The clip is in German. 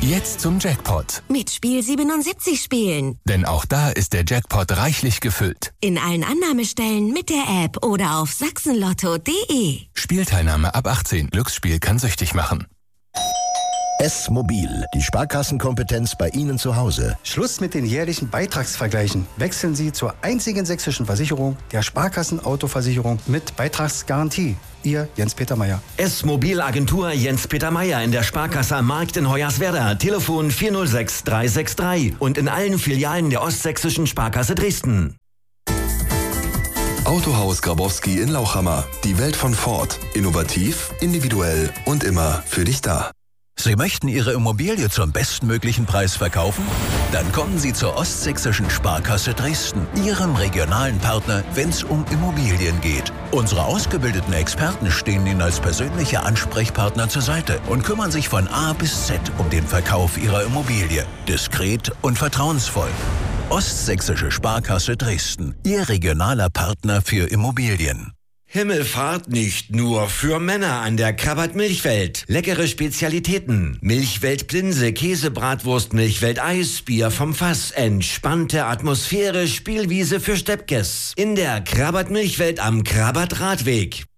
Jetzt zum Jackpot. Mit Spiel 77 spielen. Denn auch da ist der Jackpot reichlich gefüllt. In allen Annahmestellen mit der App oder auf sachsenlotto.de. Spielteilnahme ab 18. Glücksspiel kann süchtig machen. S-Mobil, die Sparkassenkompetenz bei Ihnen zu Hause. Schluss mit den jährlichen Beitragsvergleichen. Wechseln Sie zur einzigen sächsischen Versicherung, der Sparkassenautoversicherung mit Beitragsgarantie. Ihr Jens-Peter Meyer. S-Mobil Agentur Jens-Peter Meyer in der Sparkasse am Markt in Hoyerswerda. Telefon 406 363 und in allen Filialen der Ostsächsischen Sparkasse Dresden. Autohaus Grabowski in Lauchhammer. Die Welt von Ford. Innovativ, individuell und immer für dich da. Sie möchten Ihre Immobilie zum bestmöglichen Preis verkaufen? Dann kommen Sie zur Ostsächsischen Sparkasse Dresden, Ihrem regionalen Partner, wenn es um Immobilien geht. Unsere ausgebildeten Experten stehen Ihnen als persönliche Ansprechpartner zur Seite und kümmern sich von A bis Z um den Verkauf Ihrer Immobilie. Diskret und vertrauensvoll. Ostsächsische Sparkasse Dresden, Ihr regionaler Partner für Immobilien. Himmelfahrt nicht nur für Männer an der Krabbat Milchwelt. Leckere Spezialitäten. Milchwelt Plinse, Käsebratwurst, Milchwelt Eis, Bier vom Fass. Entspannte Atmosphäre, Spielwiese für Steppkes. In der Krabbat Milchwelt am Krabbat Radweg.